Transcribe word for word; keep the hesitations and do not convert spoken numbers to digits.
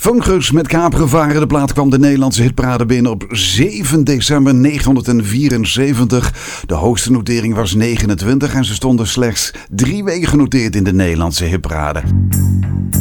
Funkers met Kaapgevaren. De plaat kwam de Nederlandse hitparade binnen op zeven december negentien vierenzeventig. De hoogste notering was negenentwintig en ze stonden slechts drie weken genoteerd in de Nederlandse hitparade.